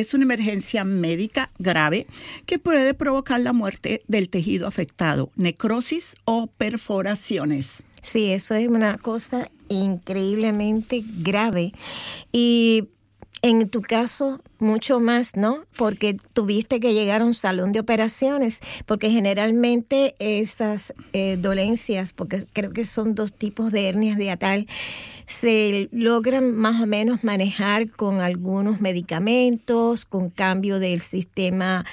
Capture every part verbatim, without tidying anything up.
es una emergencia médica grave que puede provocar la muerte del tejido afectado, necrosis o perforaciones. Sí, eso es una cosa increíblemente grave. Y en tu caso, mucho más, ¿no? Porque tuviste que llegar a un salón de operaciones, porque generalmente esas eh, dolencias, porque creo que son dos tipos de hernias hiatal, se logran más o menos manejar con algunos medicamentos, con cambio del sistema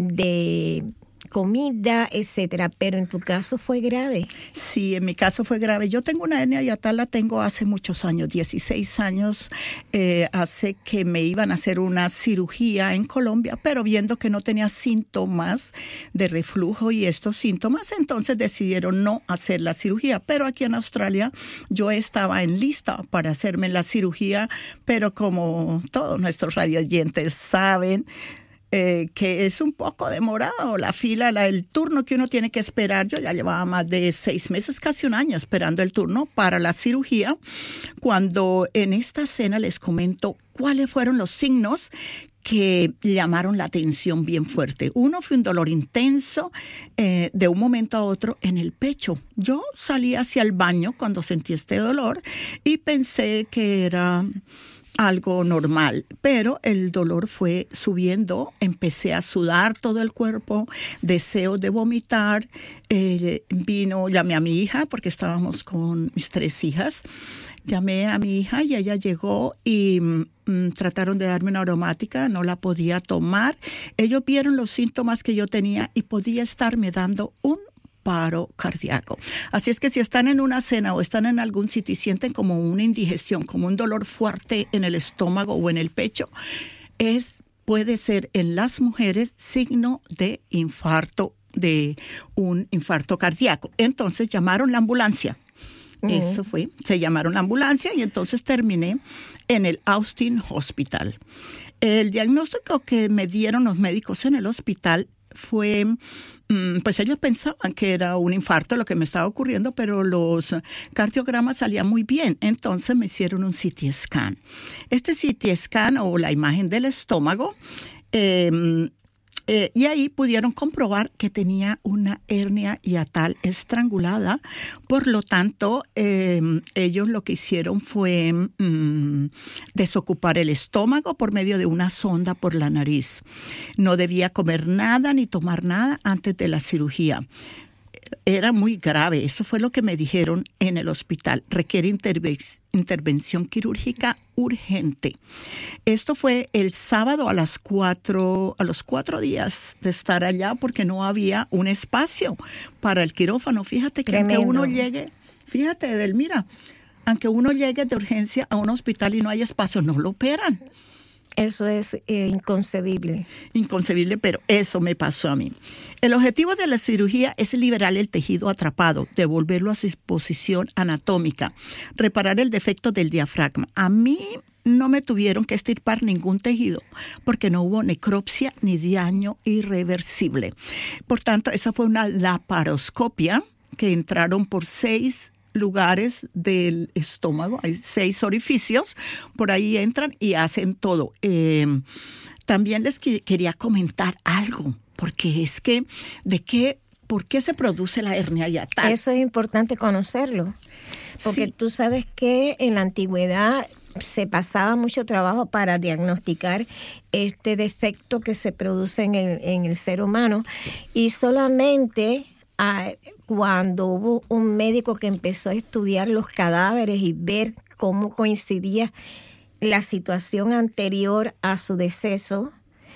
de comida, etcétera, pero en tu caso fue grave. Sí, en mi caso fue grave. Yo tengo una hernia hiatal, la tengo hace muchos años, dieciséis años, eh, hace que me iban a hacer una cirugía en Colombia, pero viendo que no tenía síntomas de reflujo y estos síntomas, entonces decidieron no hacer la cirugía. Pero aquí en Australia yo estaba en lista para hacerme la cirugía, pero como todos nuestros radioyentes saben, Eh, que es un poco demorado la fila, la, el turno que uno tiene que esperar. Yo ya llevaba más de seis meses, casi un año esperando el turno para la cirugía, cuando en esta escena les comento cuáles fueron los signos que llamaron la atención bien fuerte. Uno fue un dolor intenso eh, de un momento a otro en el pecho. Yo salí hacia el baño cuando sentí este dolor y pensé que era algo normal, pero el dolor fue subiendo, empecé a sudar todo el cuerpo, deseo de vomitar, eh, vino, llamé a mi hija porque estábamos con mis tres hijas, llamé a mi hija y ella llegó y mm, trataron de darme una aromática, no la podía tomar, ellos vieron los síntomas que yo tenía y podía estarme dando un paro cardíaco. Así es que si están en una cena o están en algún sitio y sienten como una indigestión, como un dolor fuerte en el estómago o en el pecho, es, puede ser en las mujeres signo de infarto, de un infarto cardíaco. Entonces llamaron la ambulancia. Uh-huh. Eso fue, se llamaron la ambulancia y entonces terminé en el Austin Hospital. El diagnóstico que me dieron los médicos en el hospital fue, pues ellos pensaban que era un infarto lo que me estaba ocurriendo, pero los cardiogramas salían muy bien. Entonces me hicieron un C T scan. Este C T scan o la imagen del estómago, eh, eh, y ahí pudieron comprobar que tenía una hernia hiatal estrangulada. Por lo tanto, eh, ellos lo que hicieron fue mm, desocupar el estómago por medio de una sonda por la nariz. No debía comer nada ni tomar nada antes de la cirugía. Era muy grave, eso fue lo que me dijeron en el hospital. Requiere interve- intervención quirúrgica urgente. Esto fue el sábado a las cuatro, a los cuatro días de estar allá porque no había un espacio para el quirófano. Fíjate que Tremendo. aunque uno llegue, fíjate Edelmira, aunque uno llegue de urgencia a un hospital y no hay espacio, no lo operan. Eso es eh, inconcebible. Inconcebible, pero eso me pasó a mí. El objetivo de la cirugía es liberar el tejido atrapado, devolverlo a su posición anatómica, reparar el defecto del diafragma. A mí no me tuvieron que extirpar ningún tejido porque no hubo necropsia ni daño irreversible. Por tanto, esa fue una laparoscopia que entraron por seis lugares del estómago, hay seis orificios, por ahí entran y hacen todo. Eh, también les que, quería comentar algo, porque es que, ¿de qué, por qué se produce la hernia hiatal? Eso es importante conocerlo, porque sí. Tú sabes que en la antigüedad se pasaba mucho trabajo para diagnosticar este defecto que se produce en el, en el ser humano y solamente a, cuando hubo un médico que empezó a estudiar los cadáveres y ver cómo coincidía la situación anterior a su deceso,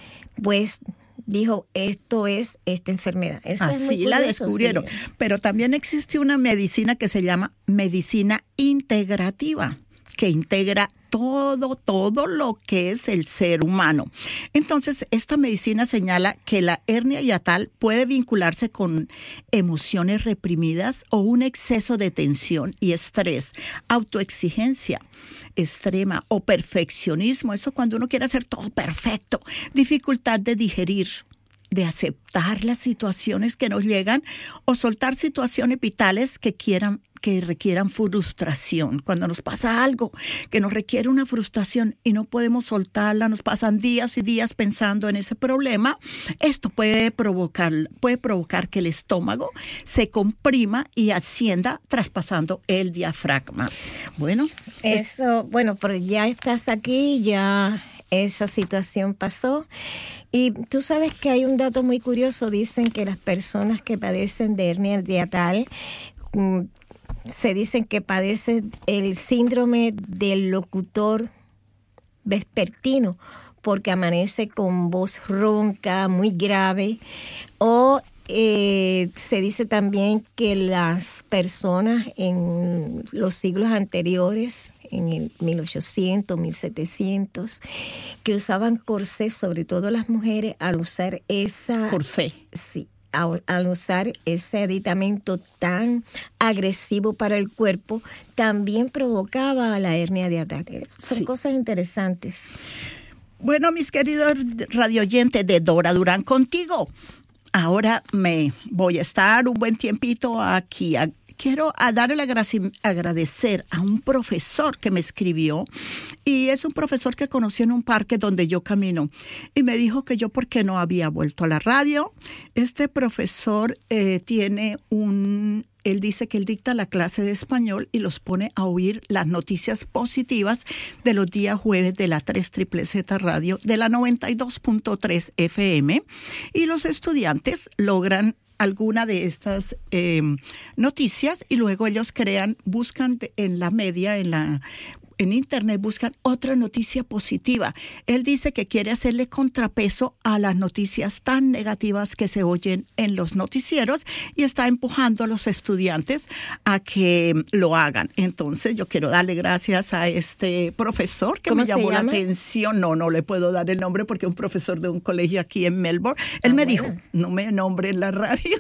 pues dijo, esto es esta enfermedad. Eso Así es muy la curioso, descubrieron. sí. Pero también existe una medicina que se llama medicina integrativa, que integra todo, todo lo que es el ser humano. Entonces, esta medicina señala que la hernia hiatal puede vincularse con emociones reprimidas o un exceso de tensión y estrés, autoexigencia extrema o perfeccionismo, eso cuando uno quiere hacer todo perfecto, dificultad de digerir, de aceptar las situaciones que nos llegan o soltar situaciones vitales que quieran que requieran frustración. Cuando nos pasa algo que nos requiere una frustración y no podemos soltarla, nos pasan días y días pensando en ese problema, esto puede provocar, puede provocar que el estómago se comprima y ascienda traspasando el diafragma. Bueno, eso, es... bueno, pero ya estás aquí, ya esa situación pasó. Y tú sabes que hay un dato muy curioso, dicen que las personas que padecen de hernia hiatal, mm, se dicen que padecen el síndrome del locutor vespertino, porque amanece con voz ronca, muy grave, o eh, se dice también que las personas en los siglos anteriores, en el mil ochocientos, mil setecientos, que usaban corsé, sobre todo las mujeres, al usar esa... Corsé. Sí. Al usar ese aditamento tan agresivo para el cuerpo, también provocaba la hernia hiatal. Son sí. cosas interesantes. Bueno, mis queridos radioyentes de Dora Durán contigo, ahora me voy a estar un buen tiempito aquí. Quiero dar el agradecer a un profesor que me escribió, y es un profesor que conocí en un parque donde yo camino, y me dijo que yo por qué no había vuelto a la radio. Este profesor eh, tiene un... Él dice que él dicta la clase de español y los pone a oír las noticias positivas de los días jueves de la tres Z Z Radio de la noventa y dos punto tres F M, y los estudiantes logran alguna de estas eh, noticias y luego ellos crean, buscan en la media, en la en internet, buscan otra noticia positiva. Él dice que quiere hacerle contrapeso a las noticias tan negativas que se oyen en los noticieros y está empujando a los estudiantes a que lo hagan. Entonces yo quiero darle gracias a este profesor que me llamó la atención. No, no le puedo dar el nombre porque es un profesor de un colegio aquí en Melbourne. Él ah, me bueno. dijo, no me nombre en la radio.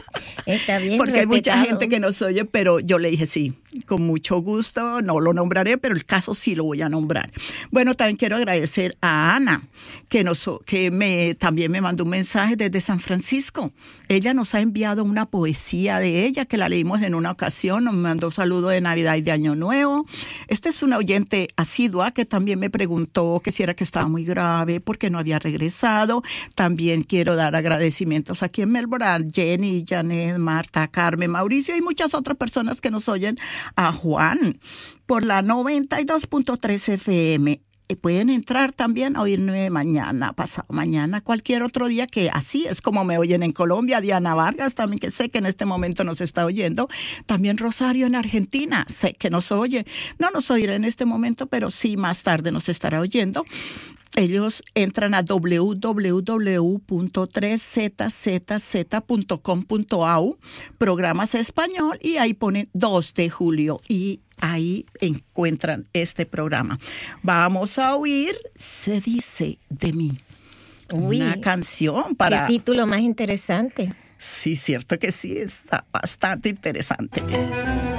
Está bien. Porque respetado. Hay mucha gente que nos oye, pero yo le dije sí, con mucho gusto, no lo nombraré, pero el caso sí lo voy a nombrar. Bueno, también quiero agradecer a Ana, que, nos, que me, también me mandó un mensaje desde San Francisco. Ella nos ha enviado una poesía de ella, que la leímos en una ocasión, nos mandó saludos de Navidad y de Año Nuevo. Esta es una oyente asidua que también me preguntó que si era que estaba muy grave, porque no había regresado. También quiero dar agradecimientos aquí en Melbourne a Jenny, Janet, Marta, Carmen, Mauricio y muchas otras personas que nos oyen, a Juan por la noventa y dos punto tres F M. Y pueden entrar también a oírme mañana, pasado mañana, cualquier otro día, que así es como me oyen en Colombia. Diana Vargas también, que sé que en este momento nos está oyendo. También Rosario en Argentina, sé que nos oye. No nos oirá en este momento, pero sí más tarde nos estará oyendo. Ellos entran a doble u doble u doble u punto tres Z Z Z punto com punto a u, programas español, y ahí ponen dos de julio y ahí encuentran este programa. Vamos a oír Se dice de mí. Uy, una canción para... ¿Qué título más interesante? Sí, cierto que sí, está bastante interesante.